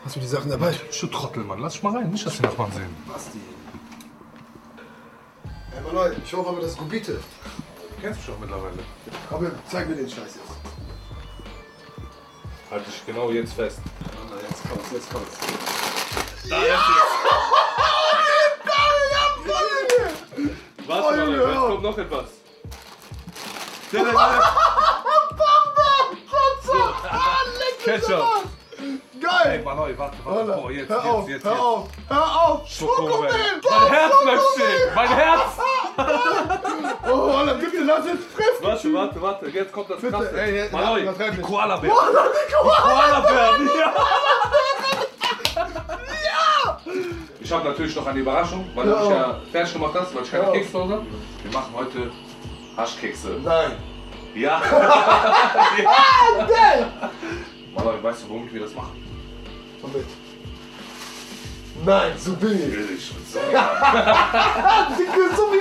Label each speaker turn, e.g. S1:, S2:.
S1: Hast du die Sachen dabei?
S2: Du Trottel, Mann. Lass dich mal rein. Nicht, dass die Nachbarn sehen.
S1: Basti. Ey, Mann, ich hoffe aber, das ist Gubite.
S2: Du kennst mich doch mittlerweile.
S1: Komm, zeig mir den Scheiß jetzt.
S2: Halt dich genau jetzt fest.
S1: Mann, jetzt kommt's, jetzt kommt's.
S2: Da ist es. Warte mal, jetzt kommt noch etwas. Ketchup.
S1: Geil!
S2: Ey, Mann, warte. Oh, jetzt.
S1: Hör auf! Schokomel!
S2: Mein Herz bleibt stehen! Mein Herz!
S1: Oh, Alter, bitte lass jetzt frisch!
S2: Warte. Jetzt kommt das
S1: Bitte,
S2: Krasse.
S1: ey,
S2: Mann,
S1: übertreib nicht.
S2: Koala-Bär. Koala-Bär, ja! Ich habe natürlich noch eine Überraschung, weil du mich ja fertig gemacht hast, weil ich keine Kekse habe. Wir machen heute Haschkekse.
S1: Nein!
S2: Ja!
S1: Geil!
S2: Mann, weißt du, womit wir das machen?
S1: Womit? Nein, so billig!
S2: Billig.
S1: Dicke, so